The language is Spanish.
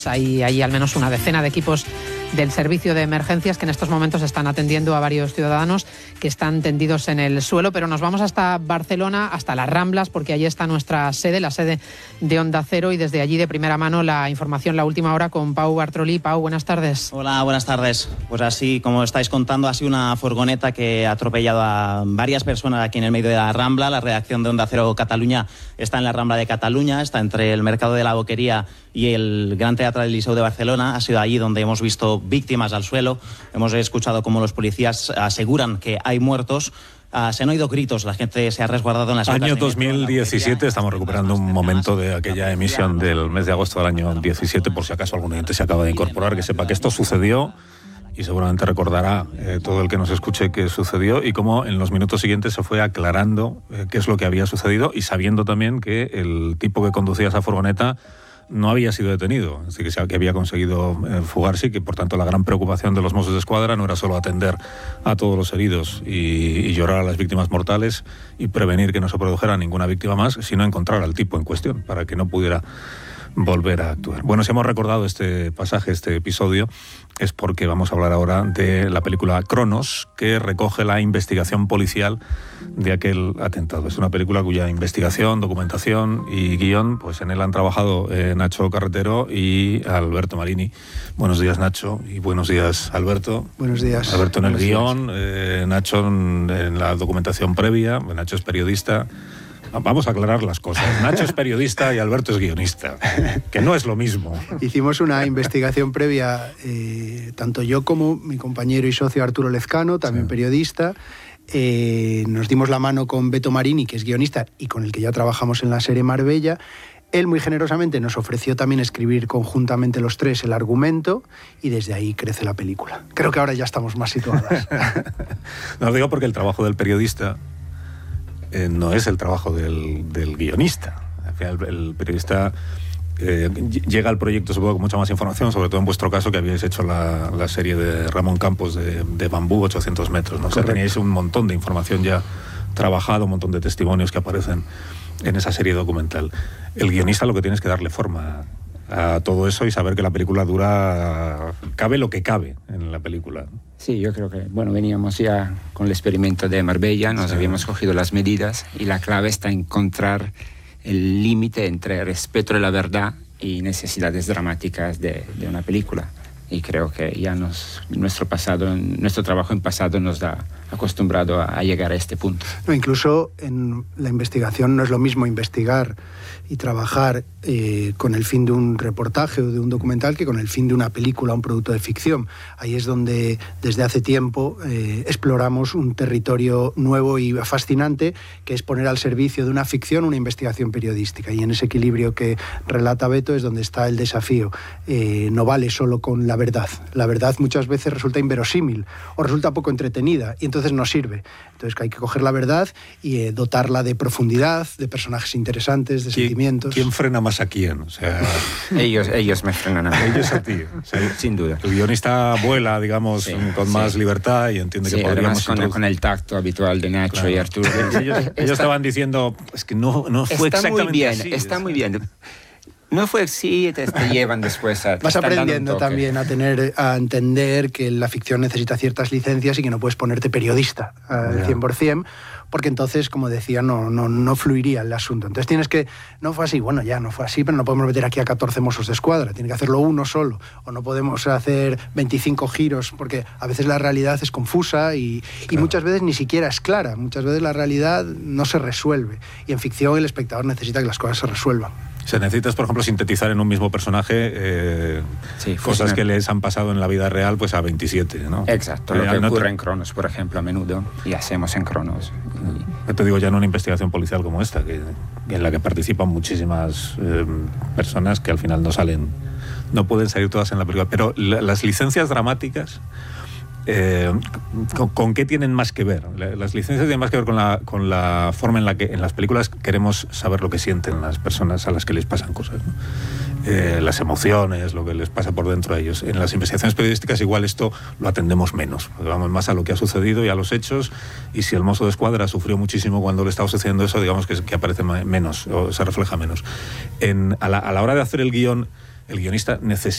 Hay al menos una decena de equipos del servicio de emergencias que en estos momentos están atendiendo a varios ciudadanos que están tendidos en el suelo, pero nos vamos hasta Barcelona, hasta las Ramblas, porque allí está nuestra sede, la sede de Onda Cero, y desde allí de primera mano la información, la última hora, con Pau Bartrolí. Pau, buenas tardes. Hola, buenas tardes. Pues así como estáis contando, ha sido una furgoneta que ha atropellado a varias personas aquí en el medio de la Rambla. La redacción de Onda Cero Cataluña está en la Rambla de Cataluña, está entre el Mercado de la Boquería y el Gran Teatre del Liceu de Barcelona. Ha sido allí donde hemos visto víctimas al suelo. Hemos escuchado cómo los policías aseguran que hay muertos. Se han oído gritos, la gente se ha resguardado en las Año 2017, estamos recuperando un momento de aquella emisión del mes de agosto del año 17, por si acaso algún oyente se acaba de incorporar, que sepa que esto sucedió y seguramente recordará todo el que nos escuche qué sucedió y cómo en los minutos siguientes se fue aclarando qué es lo que había sucedido, y sabiendo también que el tipo que conducía esa furgoneta no había sido detenido, es decir, que había conseguido fugarse, y que por tanto la gran preocupación de los Mossos d'Esquadra no era solo atender a todos los heridos y llorar a las víctimas mortales y prevenir que no se produjera ninguna víctima más, sino encontrar al tipo en cuestión para que no pudiera volver a actuar. Bueno, si hemos recordado este pasaje, este episodio, es porque vamos a hablar ahora de la película Cronos, que recoge la investigación policial de aquel atentado. Es una película cuya investigación, documentación y guión, pues en él han trabajado Nacho Carretero y Alberto Marini. Buenos días, Nacho, y buenos días, Alberto. Buenos días. Alberto en el guión, Nacho en la documentación previa. Nacho es periodista. Vamos a aclarar las cosas. Nacho es periodista y Alberto es guionista, que no es lo mismo. Hicimos una investigación previa, tanto yo como mi compañero y socio Arturo Lezcano, también periodista. Nos dimos la mano con Beto Marini, que es guionista y con el que ya trabajamos en la serie Marbella. Él muy generosamente nos ofreció también escribir conjuntamente los tres el argumento, y desde ahí crece la película. Creo que ahora ya estamos más situadas. No lo digo porque el trabajo del periodista no es el trabajo del guionista. Al final, el periodista llega al proyecto, supongo, con mucha más información, sobre todo en vuestro caso, que habíais hecho la serie de Ramón Campos de Bambú, 800 metros, ¿no? O sea, teníais un montón de información ya trabajada, un montón de testimonios que aparecen en esa serie documental. El guionista lo que tiene es que darle forma a todo eso y saber que la película cabe lo que cabe en la película. Sí, yo creo que, veníamos ya con el experimento de Marbella, nos habíamos cogido las medidas, y la clave está en encontrar el límite entre respeto de la verdad y necesidades dramáticas de una película. Y creo que ya nuestro trabajo en pasado nos ha acostumbrado a llegar a este punto. No, incluso en la investigación no es lo mismo investigar y trabajar con el fin de un reportaje o de un documental que con el fin de una película, un producto de ficción. Ahí es donde desde hace tiempo exploramos un territorio nuevo y fascinante, que es poner al servicio de una ficción una investigación periodística. Y en ese equilibrio que relata Beto es donde está el desafío. No vale solo con la verdad. La verdad muchas veces resulta inverosímil o resulta poco entretenida, y entonces no sirve. Entonces hay que coger la verdad y dotarla de profundidad, de personajes interesantes, de sentimientos. ¿Quién frena más a quién? O sea, ellos me frenan a mí. Ellos a ti. O sea, sin duda. El guionista vuela, digamos, con más libertad y entiende que podríamos... Además con el tacto habitual de Nacho y Arturo. Ellos estaban diciendo, es que no fue exactamente así. Está muy bien. No fue así, te llevan después a... Vas aprendiendo también a entender que la ficción necesita ciertas licencias y que no puedes ponerte periodista al 100%, porque entonces, como decía, no fluiría el asunto. Entonces tienes que... No fue así, no fue así, pero no podemos meter aquí a 14 Mossos d'Esquadra, tiene que hacerlo uno solo, o no podemos hacer 25 giros, porque a veces la realidad es confusa y muchas veces ni siquiera es clara, muchas veces la realidad no se resuelve, y en ficción el espectador necesita que las cosas se resuelvan. Se necesitas, por ejemplo, sintetizar en un mismo personaje cosas que les han pasado en la vida real pues a 27, ¿no? Exacto, lo que ocurre en Cronos, por ejemplo, a menudo, y hacemos en Cronos. Yo te digo, ya en una investigación policial como esta, en la que participan muchísimas personas que al final no pueden salir todas en la película, pero las licencias dramáticas... ¿con qué tienen más que ver? Las licencias tienen más que ver con la forma en la que en las películas queremos saber lo que sienten las personas a las que les pasan cosas, ¿no? Las emociones, lo que les pasa por dentro a ellos. En las investigaciones periodísticas igual esto lo atendemos menos, vamos más a lo que ha sucedido y a los hechos, y si el Mosso d'Esquadra sufrió muchísimo cuando le estaba sucediendo eso, digamos que aparece menos o se refleja menos. A la hora de hacer el guión, el guionista necesita